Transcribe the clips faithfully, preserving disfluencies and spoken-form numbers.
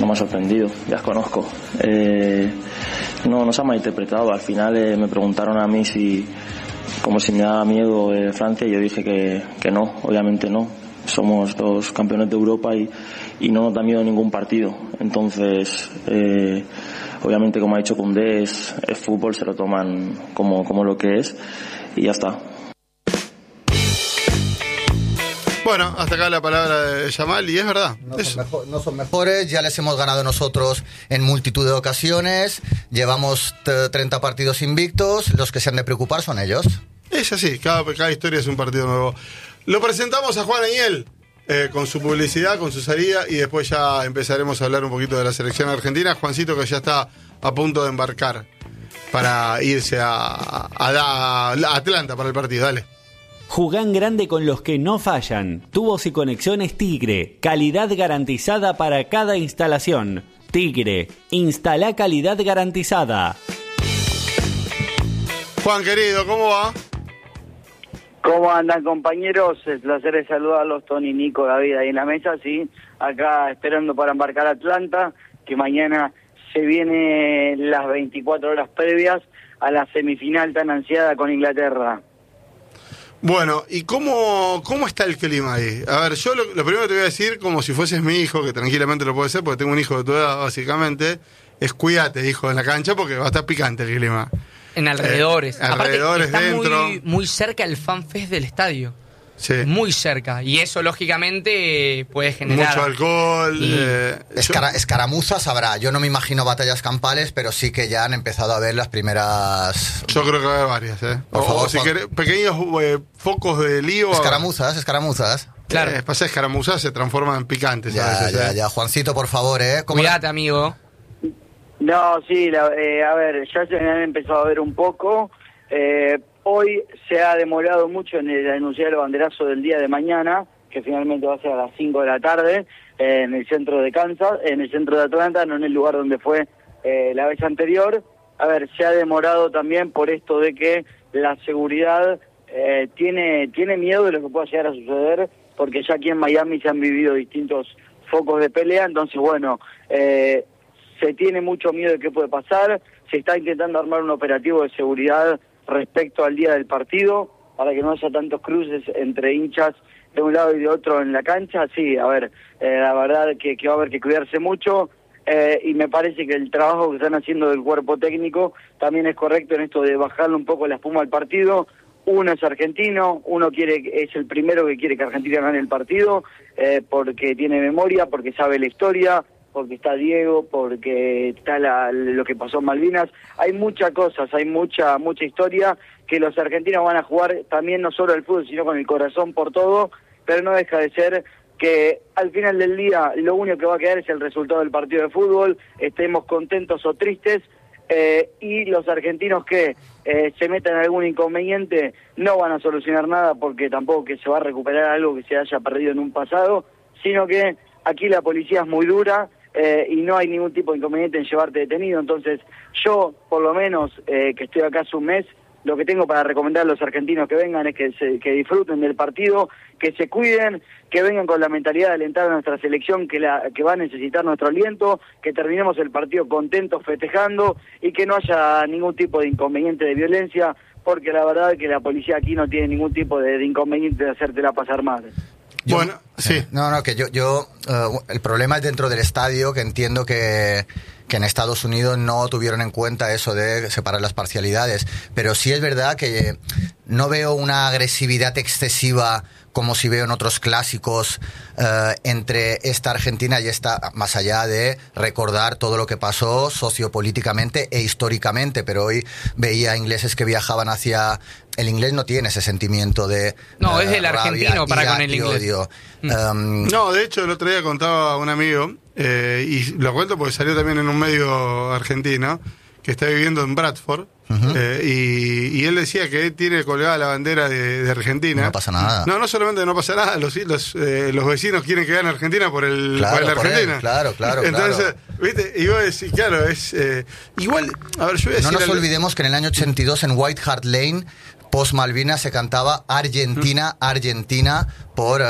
me ha sorprendido, ya os conozco. Eh, no, no se ha malinterpretado. Al final eh, me preguntaron a mí si, como si me daba miedo eh, Francia, y yo dije que, que no, obviamente no. Somos dos campeones de Europa y, y no nos da miedo ningún partido. Entonces, eh, obviamente, como ha dicho Koundé, es, es fútbol, se lo toman como, como lo que es y ya está. Bueno, hasta acá la palabra de Yamal, y es verdad. No es... son, mejor, no son mejores, ya les hemos ganado nosotros en multitud de ocasiones, llevamos treinta partidos invictos, los que se han de preocupar son ellos. Es así, cada, cada historia es un partido nuevo. Lo presentamos a Juan Aniel, eh, con su publicidad, con su salida, y después ya empezaremos a hablar un poquito de la selección argentina. Juancito, que ya está a punto de embarcar para irse a, a, a Atlanta para el partido, dale. Jugá en grande con los que no fallan. Tubos y conexiones Tigre. Calidad garantizada para cada instalación. Tigre. Instalá calidad garantizada. Juan, querido, ¿cómo va? ¿Cómo andan, compañeros? El placer de saludarlos, Tony, Nico, David, ahí en la mesa, sí. Acá esperando para embarcar a Atlanta, que mañana se vienen las veinticuatro horas previas a la semifinal tan ansiada con Inglaterra. Bueno, ¿y cómo, cómo está el clima ahí? A ver, yo lo, lo primero que te voy a decir, como si fueses mi hijo, que tranquilamente lo puede ser, porque tengo un hijo de tu edad, básicamente, es cuídate, hijo, en la cancha, porque va a estar picante el clima. En alrededores. Eh, alrededores, aparte, está dentro. Muy, muy cerca el FanFest del estadio. Sí. Muy cerca. Y eso, lógicamente, puede generar... Mucho alcohol. Y... Eh, Escara, escaramuzas habrá. Yo no me imagino batallas campales, pero sí que ya han empezado a ver las primeras... Yo creo que va a haber varias, ¿eh? Por o, favor, o si Juan. querés, pequeños eh, focos de lío. Escaramuzas, escaramuzas. Claro. Eh, pasa, escaramuzas se transforman en picantes Ya, a veces, ya, ¿eh? ya. Juancito, por favor, ¿eh? ¿Cómo Cuídate, amigo. No, sí, la, eh, a ver, ya se han empezado a ver un poco. Eh, hoy se ha demorado mucho en el anunciar el banderazo del día de mañana, que finalmente va a ser a las cinco de la tarde, eh, en el centro de Kansas, en el centro de Atlanta, no en el lugar donde fue eh, la vez anterior. A ver, se ha demorado también por esto de que la seguridad eh, tiene, tiene miedo de lo que pueda llegar a suceder, porque ya aquí en Miami se han vivido distintos focos de pelea, entonces bueno, eh, se tiene mucho miedo de qué puede pasar, se está intentando armar un operativo de seguridad respecto al día del partido, para que no haya tantos cruces entre hinchas de un lado y de otro en la cancha. Sí, a ver, eh, la verdad que, que va a haber que cuidarse mucho, eh, y me parece que el trabajo que están haciendo del cuerpo técnico también es correcto en esto de bajarle un poco la espuma al partido. Uno es argentino, uno quiere es el primero que quiere que Argentina gane el partido, eh, porque tiene memoria, porque sabe la historia, porque está Diego, porque está la, lo que pasó en Malvinas. Hay muchas cosas, hay mucha mucha historia que los argentinos van a jugar también, no solo al fútbol, sino con el corazón por todo, pero no deja de ser que al final del día lo único que va a quedar es el resultado del partido de fútbol, estemos contentos o tristes, eh, y los argentinos que eh, se metan en algún inconveniente no van a solucionar nada, porque tampoco que se va a recuperar algo que se haya perdido en un pasado, sino que aquí la policía es muy dura, Eh, y no hay ningún tipo de inconveniente en llevarte detenido. Entonces yo, por lo menos, eh, que estoy acá hace un mes, lo que tengo para recomendar a los argentinos que vengan es que, se, que disfruten del partido, que se cuiden, que vengan con la mentalidad de alentar a nuestra selección, que, la, que va a necesitar nuestro aliento, que terminemos el partido contentos, festejando, y que no haya ningún tipo de inconveniente de violencia, porque la verdad es que la policía aquí no tiene ningún tipo de, de inconveniente de hacértela pasar mal. Yo, bueno, sí. No, no, que yo, yo uh, el problema es dentro del estadio, que entiendo que, que en Estados Unidos no tuvieron en cuenta eso de separar las parcialidades, pero sí es verdad que no veo una agresividad excesiva como si veo en otros clásicos uh, entre esta Argentina y esta, más allá de recordar todo lo que pasó sociopolíticamente e históricamente, pero hoy veía ingleses que viajaban hacia... El inglés no tiene ese sentimiento de... No, uh, es el argentino para con el inglés. Odio. Mm. Um, No, de hecho, el otro día contaba un amigo, eh, y lo cuento porque salió también en un medio argentino, que está viviendo en Bradford, uh-huh. eh, y, y él decía que él tiene colgada la bandera de, de Argentina. No pasa nada. No, no solamente no pasa nada, los los, eh, los vecinos quieren que gane Argentina por el Claro, por el por Argentina. él, claro, claro, Entonces, claro. viste, y vos decís, claro, es... Eh, igual, a ver, yo voy a no decir nos algo. olvidemos que en el año ochenta y dos en White Hart Lane post Malvinas se cantaba Argentina, Argentina por uh,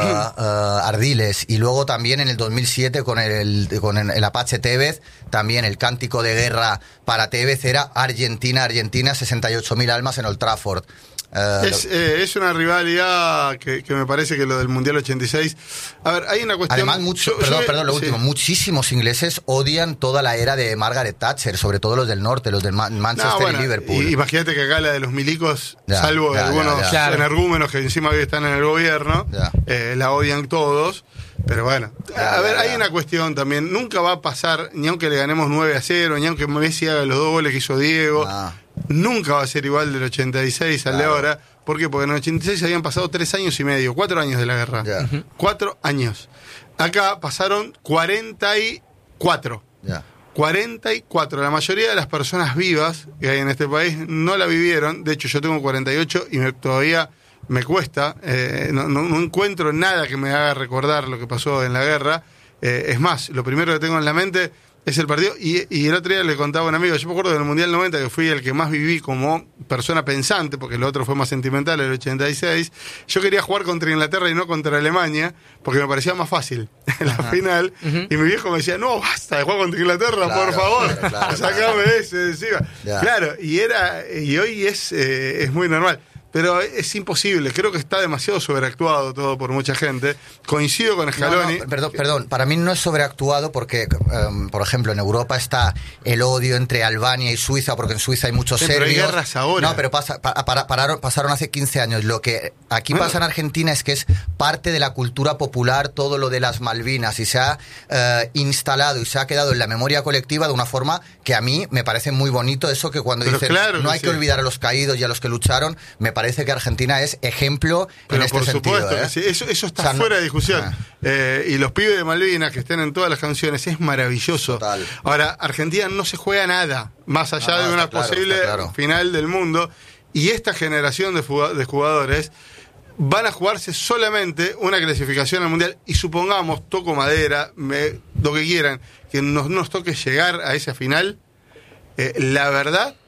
uh, Ardiles, y luego también en el dos mil siete con el, con el, el Apache Tevez, también el cántico de guerra para Tevez era Argentina, Argentina, sesenta y ocho mil almas en Old Trafford. Uh, es, eh, es una rivalidad que, que me parece que lo del Mundial ochenta y seis. A ver, hay una cuestión. Además, mucho, yo, perdón, yo, perdón, lo sí. último. Muchísimos ingleses odian toda la era de Margaret Thatcher, sobre todo los del norte, los del Ma- Manchester No, bueno, y Liverpool. y, imagínate que acá la de los milicos, Ya, salvo ya, algunos ya, ya. energúmenos que encima hoy están en el gobierno, Ya. eh, la odian todos. Pero bueno, Ya, a ver, ya, hay ya. una cuestión también. Nunca va a pasar, ni aunque le ganemos nueve a cero, ni aunque Messi haga los dos goles que hizo Diego. Ah. Nunca va a ser igual del ochenta y seis al de Claro. ahora. ¿Por qué? Porque en el ochenta y seis habían pasado tres años y medio, cuatro años de la guerra. Ya. Ujú. Cuatro años. Acá pasaron cuarenta y cuatro. Ya. cuarenta y cuatro. La mayoría de las personas vivas que hay en este país no la vivieron. De hecho, yo tengo cuarenta y ocho y me, todavía me cuesta. Eh, no, no, no encuentro nada que me haga recordar lo que pasó en la guerra. Eh, es más, lo primero que tengo en la mente es el partido. Y, y el otro día le contaba a un amigo, yo me acuerdo del Mundial noventa, que fui el que más viví como persona pensante, porque el otro fue más sentimental, el ochenta y seis. Yo quería jugar contra Inglaterra y no contra Alemania, porque me parecía más fácil en la Ajá. final. Ujú. Y mi viejo me decía, no, basta de jugar contra Inglaterra, Claro, por favor. claro, claro, Sacame claro. ese de encima. Ya. Claro, y era y hoy es, eh, es muy normal. Pero es imposible, creo que está demasiado sobreactuado todo por mucha gente. Coincido con Scaloni. No, no, perdón, perdón, para mí no es sobreactuado porque, um, por ejemplo, en Europa está el odio entre Albania y Suiza, porque en Suiza hay muchos Sí, pero hay serbios. guerras ahora. No, pero pasa, pa- para- pararon- pasaron hace quince años. Lo que aquí Bueno. pasa en Argentina es que es parte de la cultura popular todo lo de las Malvinas y se ha eh, instalado y se ha quedado en la memoria colectiva de una forma que a mí me parece muy bonito. Eso que cuando Pero dicen claro no que hay que sí. olvidar a los caídos y a los que lucharon, me parece que Argentina es ejemplo Pero en este por sentido. supuesto ¿eh? que sí, eso, eso está O sea, no- fuera de discusión. Ah. Eh, y los pibes de Malvinas que estén en todas las canciones es maravilloso. Total. Ahora, Argentina no se juega nada más allá No, no, de una está claro, posible está claro. final del mundo. Y esta generación de, fuga- de jugadores van a jugarse solamente una clasificación al Mundial. Y supongamos, toco madera, me, lo que quieran, que nos, nos toque llegar a esa final. Eh, la verdad,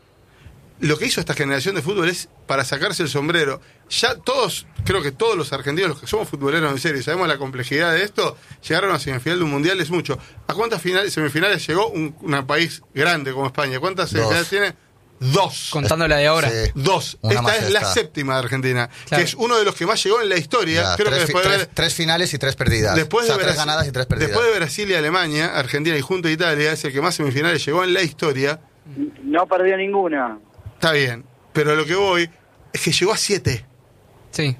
lo que hizo esta generación de fútbol es para sacarse el sombrero. Ya todos, creo que todos los argentinos, los que somos futboleros en serio, y sabemos la complejidad de esto, llegaron a semifinal de un mundial es mucho. ¿A cuántas finales, semifinales llegó un, un país grande como España? ¿Cuántas semifinales tiene? Dos. Contando la de ahora. Sí. Dos. Una Esta más es la esta. séptima de Argentina, Claro. que es uno de los que más llegó en la historia. Ya, creo tres, que después fi- de tres- ver- tres finales y tres perdidas. Después, o sea, de tres Brasil- ganadas y tres perdidas. después de Brasil y Alemania, Argentina y junto a Italia es el que más semifinales llegó en la historia. No perdió ninguna. Está bien, pero a lo que voy es que llegó a siete. Sí.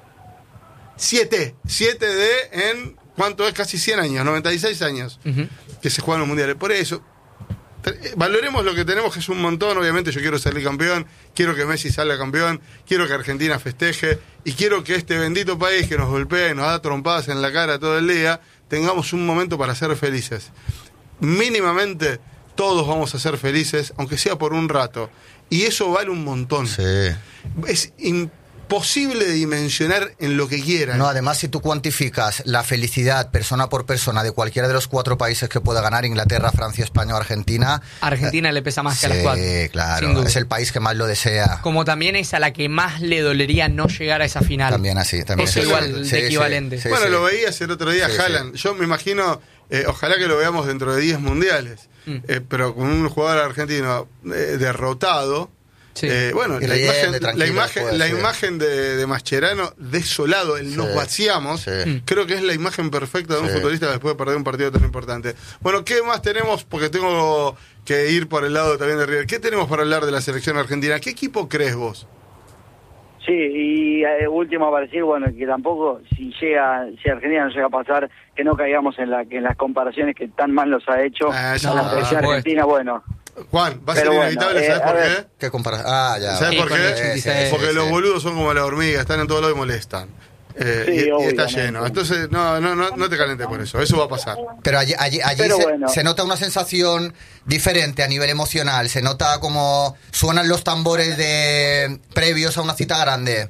Siete. Siete de en, ¿cuánto es? Casi cien años, noventa y seis años Ujú. que se juegan los mundiales. Por eso, te- valoremos lo que tenemos, que es un montón. Obviamente yo quiero salir campeón, quiero que Messi salga campeón, quiero que Argentina festeje y quiero que este bendito país que nos golpea y nos da trompadas en la cara todo el día, tengamos un momento para ser felices. Mínimamente todos vamos a ser felices, aunque sea por un rato. Y eso vale un montón. Sí. Es imposible dimensionar en lo que quieran. No, además, si tú cuantificas la felicidad persona por persona de cualquiera de los cuatro países que pueda ganar, Inglaterra, Francia, España o Argentina. Argentina le pesa más que a las Sí, cuatro. claro. Sin duda. Es el país que más lo desea. Como también es a la que más le dolería no llegar a esa final. También así. También Es así. igual, de equivalente. sí, bueno, sí. lo veías el otro día, Sí, Haaland. Yo me imagino, eh, ojalá que lo veamos dentro de diez mundiales, Mm. eh, pero con un jugador argentino eh, derrotado. Sí. Eh, bueno, Y la leyendo, imagen, la tranquilo, imagen, pues, la sí. imagen de, de Mascherano desolado, el nos Sí, vaciamos, sí. creo que es la imagen perfecta de un Sí. futbolista después de perder un partido tan importante. Bueno, ¿qué más tenemos? Porque tengo que ir por el lado también de River. ¿Qué tenemos para hablar de la selección argentina? ¿Qué equipo crees vos? Sí, y eh, último para decir, bueno, que tampoco, si llega, si Argentina no llega a pasar, que no caigamos en la que en las comparaciones que tan mal los ha hecho Ah, a ya la no, selección por argentina, bueno. Juan, va a Pero ser bueno, inevitable, eh, ¿sabes a por ver. qué? ¿Qué compara? Ah, ya. ¿Sabes Sí, por con el qué? ochenta y seis. Porque sí, los sí. boludos son como las hormigas, están en todos lados y molestan. Eh, Sí, y, y está obviamente. lleno. Entonces, no, no, no, no te calentes por eso. Eso va a pasar. Pero allí, allí, allí Pero se, bueno. se nota una sensación diferente a nivel emocional. Se nota como suenan los tambores de previos a una cita grande.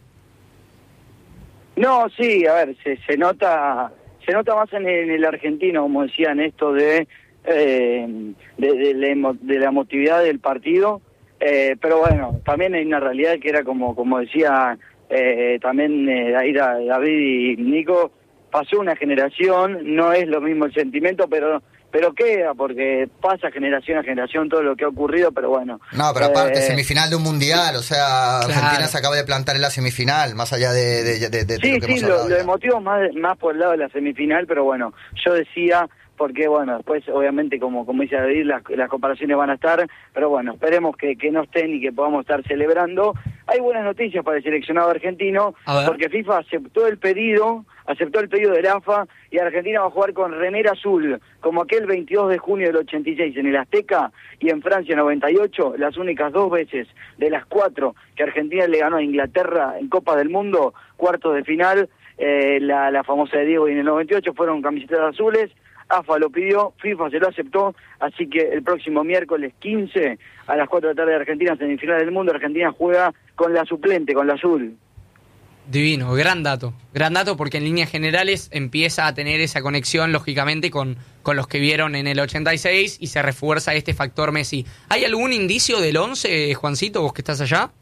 No, sí, a ver, se, se nota se nota más en el, en el argentino, como decían, esto de, eh, de, de la, emo- de la emotividad del partido, Eh, pero bueno, también hay una realidad que era como como decía eh, también eh, David y Nico, pasó una generación, no es lo mismo el sentimiento, pero pero queda, porque pasa generación a generación todo lo que ha ocurrido, pero bueno. No, pero aparte, eh, semifinal de un mundial, o sea, claro. Argentina se acaba de plantar en la semifinal, más allá de, de, de, de, sí, de lo que sí, hemos lo, hablado. lo ya. emotivo más, más por el lado de la semifinal, pero bueno, yo decía, porque bueno, después obviamente como como dice David, las, las comparaciones van a estar, pero bueno, esperemos que, que no estén y que podamos estar celebrando. Hay buenas noticias para el seleccionado argentino, porque FIFA aceptó el pedido, aceptó el pedido del A F A y Argentina va a jugar con remera azul, como aquel veintidós de junio del ochenta y seis en el Azteca y en Francia noventa y ocho, las únicas dos veces de las cuatro que Argentina le ganó a Inglaterra en Copa del Mundo, cuartos de final, eh, la, la famosa de Diego y en el noventa y ocho fueron camisetas azules. A F A lo pidió, FIFA se lo aceptó, así que el próximo miércoles quince a las cuatro de la tarde de Argentina, semifinal del mundo, Argentina juega con la suplente, con la azul. Divino, gran dato. Gran dato porque en líneas generales empieza a tener esa conexión, lógicamente, con, con los que vieron en el ochenta y seis y se refuerza este factor Messi. ¿Hay algún indicio del once, Juancito, vos que estás allá?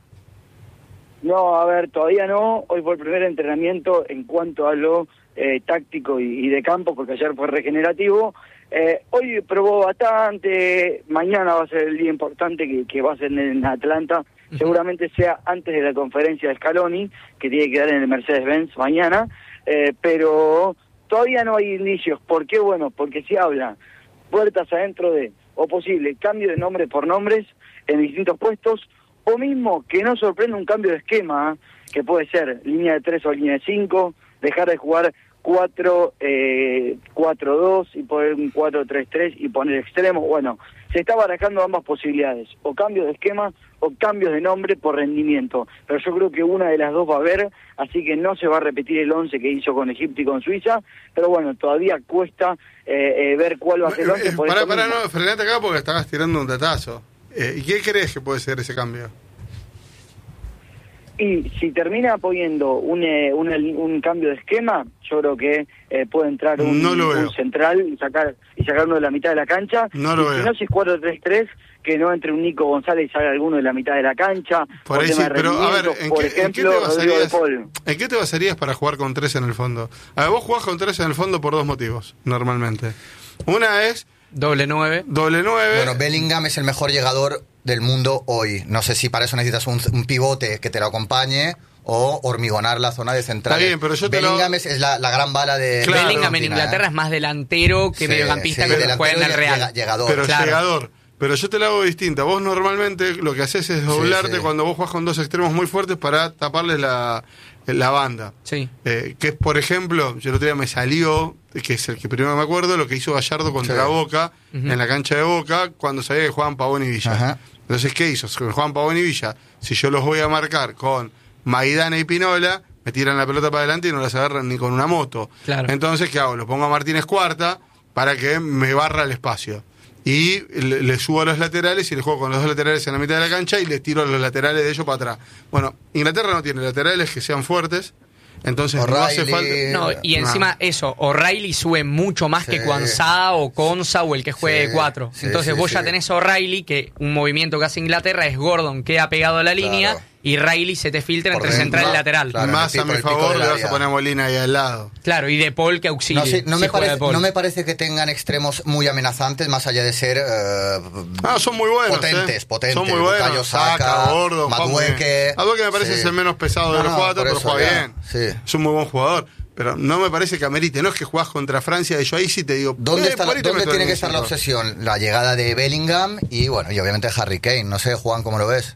No, a ver, todavía no. Hoy fue el primer entrenamiento en cuanto a lo eh, táctico y, y de campo, porque ayer fue regenerativo. Eh, hoy probó bastante, mañana va a ser el día importante que, que va a ser en Atlanta, uh-huh. Seguramente sea antes de la conferencia de Scaloni, que tiene que dar en el Mercedes-Benz mañana, eh, pero todavía no hay indicios. ¿Por qué? Bueno, porque se habla puertas adentro de, o posible, cambio de nombre por nombres en distintos puestos, o mismo que no sorprenda un cambio de esquema, ¿eh? Que puede ser línea de tres o línea de cinco, dejar de jugar cuatro dos y poner un cuatro tres tres y poner extremos. Bueno, se está barajando ambas posibilidades, o cambios de esquema o cambios de nombre por rendimiento, pero yo creo que una de las dos va a haber, así que no se va a repetir el once que hizo con Egipto y con Suiza, pero bueno, todavía cuesta eh, eh, ver cuál va a ser el once. Pará, pará, no, frenate acá porque estabas tirando un datazo. Eh, ¿Y qué crees que puede ser ese cambio? Y si termina poniendo un, eh, un, un cambio de esquema, yo creo que eh, puede entrar un, no un central y sacar y sacar uno de la mitad de la cancha. No lo y veo. Si no, si es cuatro tres tres, que no entre un Nico González y salga alguno de la mitad de la cancha. Por ahí sí, pero a ver, ¿en por qué, ejemplo, ¿en, qué te basarías, Paul. ¿en qué te basarías para jugar con tres en el fondo? A ver, vos jugás con tres en el fondo por dos motivos, normalmente. Una es... Doble nueve. Doble nueve. Bueno, Bellingham es el mejor llegador del mundo hoy. No sé si para eso necesitas un, un pivote que te lo acompañe o hormigonar la zona de central. Está bien, pero yo te Bellingham lo... es, es la, la gran bala de... Claro. Bellingham en ¿eh? Inglaterra es más delantero que Sí, mediocampista sí, que delantero juega en el y Real. llega- llegador. Pero Claro. llegador. Pero yo te la hago distinta. Vos normalmente lo que haces es doblarte Sí, sí. cuando vos jugás con dos extremos muy fuertes para taparles la, la banda. Sí. Eh, que es, por ejemplo, yo el otro día me salió, que es el que primero me acuerdo, lo que hizo Gallardo contra Sí. Boca, Ujú. en la cancha de Boca, cuando sabía que jugaban Pavón y Villa. Ajá. Entonces, ¿qué hizo? Con Juan Pavón y Villa, si yo los voy a marcar con Maidana y Pinola, me tiran la pelota para adelante y no las agarran ni con una moto. Claro. Entonces, ¿qué hago? Lo pongo a Martínez Cuarta para que me barra el espacio. Y le, le subo a los laterales y le juego con los dos laterales en la mitad de la cancha y les tiro a los laterales de ellos para atrás. Bueno, Inglaterra no tiene laterales que sean fuertes, entonces no hace O'Reilly. falta... No, y encima eso, O'Reilly sube mucho más Sí. que Kwanzaa o Konsa o el que juegue Sí, de cuatro. sí, Entonces sí, vos ya sí. tenés O'Reilly, que un movimiento que hace Inglaterra es Gordon, queda pegado a la Claro. línea, y Riley se te filtra Por entre dentro. central y lateral. Claro. Más en a el mi pico favor del le vas área. a poner a Molina ahí al lado. Claro, y De Paul que auxilia. No, sé, no, si me juega parece, De Paul. no me parece que tengan extremos muy amenazantes, más allá de ser eh, Ah, son muy buenos. potentes, eh. potentes. Son muy Bukayo buenos. Saka, Saca, Gordo, Madueke. Madueke me parece Sí. es el menos pesado de No, los no, cuatro, por pero eso juega ya, bien. sí. Es un muy buen jugador. Pero no me parece que amerite. No es que jugás contra Francia y yo ahí sí te digo. ¿Dónde, eh, está, por ahí te ¿dónde meto tiene en que un estar la centro. obsesión? La llegada de Bellingham y, bueno, y obviamente Harry Kane. No sé, Juan, ¿cómo lo ves?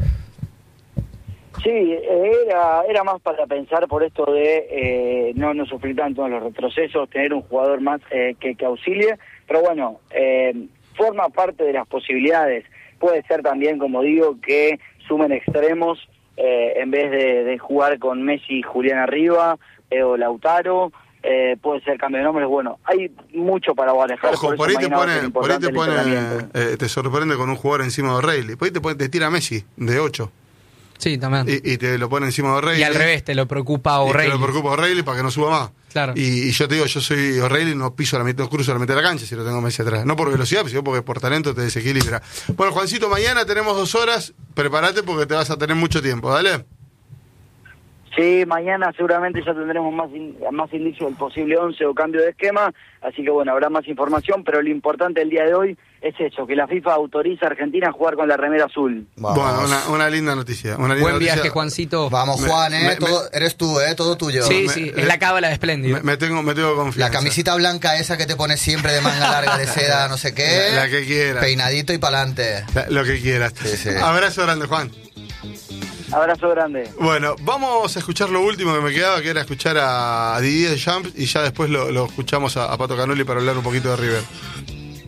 Sí, era era más para pensar por esto de eh, no, no sufrir tanto en los retrocesos, tener un jugador más eh, que, que auxilie, pero bueno, eh, forma parte de las posibilidades. Puede ser también, como digo, que sumen extremos eh, en vez de, de jugar con Messi y Julián arriba, eh, o Lautaro, eh, puede ser cambio de nombres. Bueno, hay mucho para barajar. Ojo, por, eso ahí te mañana va a ser pone, por ahí importante te el pone, entrenamiento. eh, te sorprende con un jugador encima de O'Reilly. Por ahí te, pone- te tira Messi de ocho. Sí, también. Y, y te lo pone encima de O'Reilly. Y al revés, te lo preocupa O'Reilly. Te lo preocupa O'Reilly para que no suba más. Claro. Y, y yo te digo, yo soy O'Reilly, no piso la mitad, no cruzo la mitad de la cancha si lo tengo Messi atrás. No por velocidad, sino porque por talento te desequilibra. Bueno, Juancito, mañana tenemos dos horas. Prepárate porque te vas a tener mucho tiempo. Dale. Sí, mañana seguramente ya tendremos más in, más indicios del posible once o cambio de esquema, así que bueno, habrá más información, pero lo importante el día de hoy es eso, que la FIFA autoriza a Argentina a jugar con la remera azul. Vamos. Bueno, una, una linda noticia. Una linda Buen noticia. viaje, Juancito. Vamos, Juan, Me, ¿eh? me, todo, me, eres tú, ¿eh? Todo tuyo. Sí, me, sí, me, es la cábala de Espléndido. Me, me, tengo, me tengo confianza. La camisita blanca esa que te pones siempre de manga larga de seda, no sé qué. La, la que quieras. Peinadito y pa'lante. Lo que quieras. Sí, sí. Abrazo grande, Juan. Abrazo grande. Bueno, vamos a escuchar lo último que me quedaba, que era escuchar a Didier Deschamps, y ya después lo, lo escuchamos a, a Pato Canoli para hablar un poquito de River.